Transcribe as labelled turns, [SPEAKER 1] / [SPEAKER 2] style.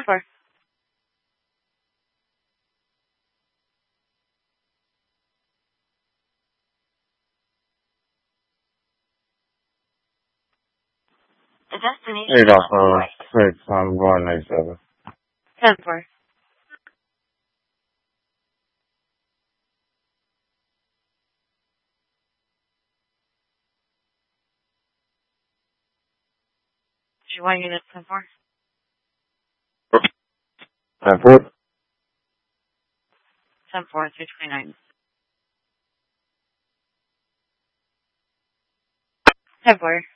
[SPEAKER 1] 4. The destination.
[SPEAKER 2] 86197.
[SPEAKER 1] 10 4. G1 unit 10 4.
[SPEAKER 2] 10-4.
[SPEAKER 1] 10 4 329. 10 4.